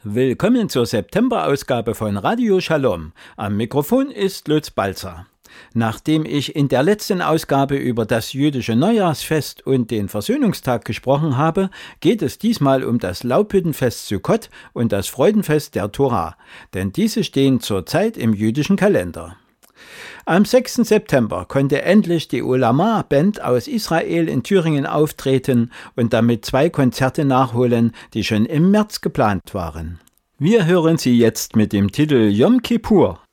Willkommen zur September-Ausgabe von Radio Shalom. Am Mikrofon ist Lutz Balzer. Nachdem ich in der letzten Ausgabe über das jüdische Neujahrsfest und den Versöhnungstag gesprochen habe, geht es diesmal um das Laubhüttenfest Sukkot und das Freudenfest der Torah, denn diese stehen zurzeit im jüdischen Kalender. Am 6. September konnte endlich die Olama-Band aus Israel in Thüringen auftreten und damit 2 Konzerte nachholen, die schon im März geplant waren. Wir hören sie jetzt mit dem Titel Yom Kippur.